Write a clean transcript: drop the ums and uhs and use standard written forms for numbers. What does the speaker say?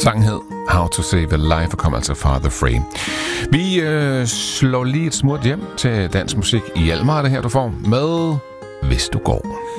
Sangen hed How to Save a Life og kom altså fra The Free. Vi slår lige et smut hjem til dansk musik i Almar, det her du får med Hvis du går.